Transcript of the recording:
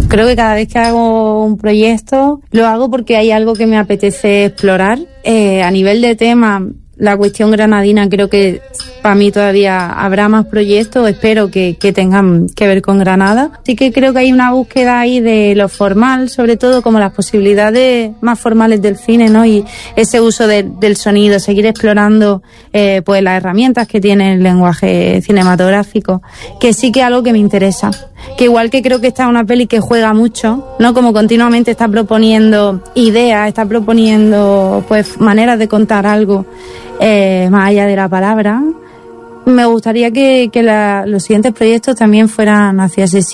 Creo que cada vez que hago un proyecto, lo hago porque hay algo que me apetece explorar. A nivel de tema, la cuestión granadina, creo que para mí todavía habrá más proyectos, espero que tengan que ver con Granada. Así que creo que hay una búsqueda ahí de lo formal, sobre todo como las posibilidades más formales del cine, ¿no? Y ese uso del sonido, seguir explorando pues las herramientas que tiene el lenguaje cinematográfico, que sí que es algo que me interesa. Que igual que creo que esta es una peli que juega mucho, ¿no? Como continuamente está proponiendo ideas, está proponiendo pues maneras de contar algo más allá de la palabra. Me gustaría que los siguientes proyectos también fueran hacia ese